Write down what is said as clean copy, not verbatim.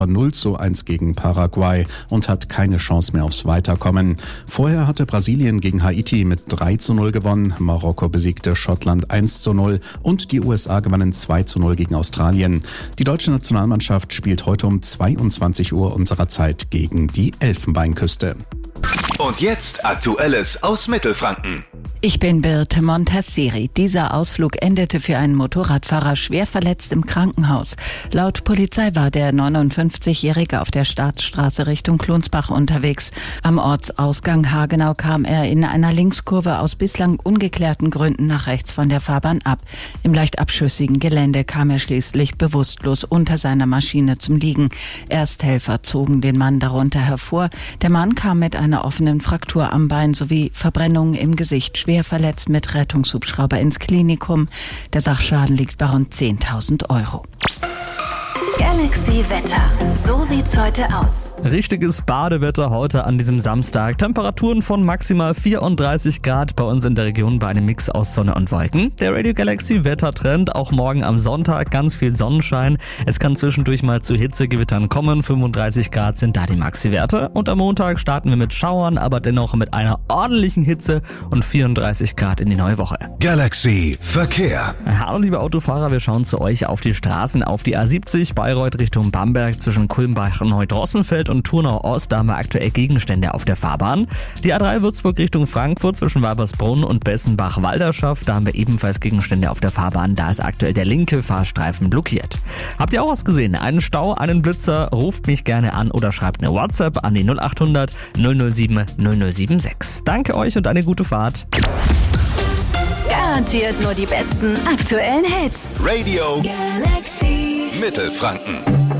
0:1 gegen Paraguay und hat keine Chance mehr aufs Weiterkommen. Vorher hatte Brasilien gegen Haiti mit 3:0 gewonnen, Marokko besiegte Schottland 1:0 und die USA gewannen 2:0 gegen Australien. Die deutsche Nationalmannschaft spielt heute um 22 Uhr unserer Zeit gegen die Elfenbeinküste. Und jetzt Aktuelles aus Mittelfranken. Ich bin Birte Montasseri. Dieser Ausflug endete für einen Motorradfahrer schwer verletzt im Krankenhaus. Laut Polizei war der 59-Jährige auf der Staatsstraße Richtung Klonsbach unterwegs. Am Ortsausgang Hagenau kam er in einer Linkskurve aus bislang ungeklärten Gründen nach rechts von der Fahrbahn ab. Im leicht abschüssigen Gelände kam er schließlich bewusstlos unter seiner Maschine zum Liegen. Ersthelfer zogen den Mann darunter hervor. Der Mann kam mit einer offenen Fraktur am Bein sowie Verbrennungen im Gesicht schwer verletzt mit Rettungshubschrauber ins Klinikum. Der Sachschaden liegt bei rund 10.000 €. Galaxy Wetter. So sieht's heute aus. Richtiges Badewetter heute an diesem Samstag. Temperaturen von maximal 34 Grad bei uns in der Region bei einem Mix aus Sonne und Wolken. Der Radio Galaxy Wettertrend, auch morgen am Sonntag ganz viel Sonnenschein. Es kann zwischendurch mal zu Hitzegewittern kommen. 35 Grad sind da die Maxi-Werte. Und am Montag starten wir mit Schauern, aber dennoch mit einer ordentlichen Hitze und 34 Grad in die neue Woche. Galaxy Verkehr. Hallo liebe Autofahrer, wir schauen zu euch auf die Straßen, auf die A70 Bayreuth Richtung Bamberg zwischen Kulmbach und Neudrossenfeld und Turnau Ost. Da haben wir aktuell Gegenstände auf der Fahrbahn. Die A3 Würzburg Richtung Frankfurt zwischen Weibersbrunn und Bessenbach-Walderschaft. Da haben wir ebenfalls Gegenstände auf der Fahrbahn. Da ist aktuell der linke Fahrstreifen blockiert. Habt ihr auch was gesehen? Einen Stau, einen Blitzer? Ruft mich gerne an oder schreibt eine WhatsApp an die 0800 007 0076. Danke euch und eine gute Fahrt. Garantiert nur die besten aktuellen Hits. Radio Galaxy Mittelfranken.